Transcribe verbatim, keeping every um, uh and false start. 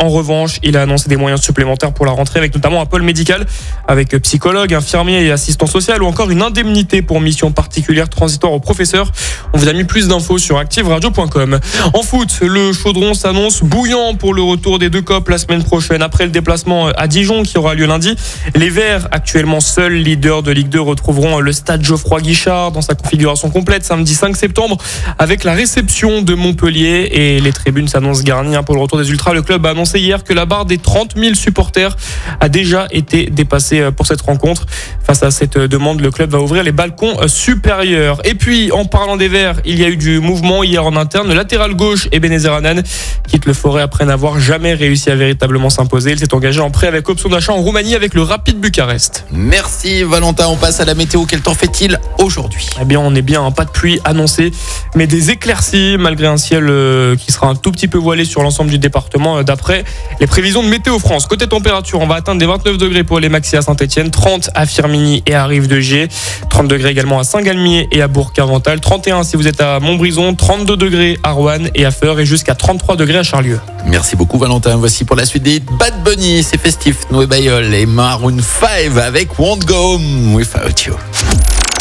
En revanche, il a annoncé des moyens supplémentaires pour la rentrée, avec notamment un pôle médical, avec psychologue, infirmier et assistant social, ou encore une indemnité pour mission particulière transitoire aux professeurs. On vous a mis plus d'infos sur active radio point com. En foot, le Chaudron s'annonce bouillant pour le retour des deux copes la semaine prochaine. Après le déplacement à Dijon qui aura lieu lundi, les Verts, actuellement seuls leaders de Ligue deux, retrouveront le stade Geoffroy Guichard dans sa configuration complète samedi cinq septembre avec la réception de Montpellier, et les tribunes s'annoncent garnies pour le retour des Ultras. Le club a annoncé hier que la barre des trente mille supporters a déjà été dépassée pour cette rencontre. Face à cette demande, le club va ouvrir les balcons supérieurs. Et puis, en parlant des Verts, il y a eu du mouvement hier en interne. Le latéral gauche, Ebenezer Hanan, quitte le Forêt après n'avoir jamais réussi à véritablement s'imposer. Il s'est engagé en prêt avec option d'achat en Roumanie avec le Rapid Bucarest. Merci Valentin, on passe à la météo. Quel temps fait-il aujourd'hui ? Eh bien, on est bien, hein, pas de pluie annoncée, mais des éclaircies malgré un ciel euh, qui sera un tout petit peu voilé sur l'ensemble du département euh, d'après les prévisions de Météo France. Côté température, on va atteindre des vingt-neuf degrés pour les maxi à Saint-Etienne, trente à Firminy et à Rive-de-Gier, trente degrés également à Saint-Galmier et à Bourg-Carvental, trente et un si vous êtes à Montbrison, trente-deux degrés à Roanne et à Feur, et jusqu'à trente-trois degrés à Charlieu. Merci beaucoup Valentin. Voici pour la suite des Bad Bunny, c'est festif. Noé Bayol et Maroon cinq avec Won't Go Home Without You.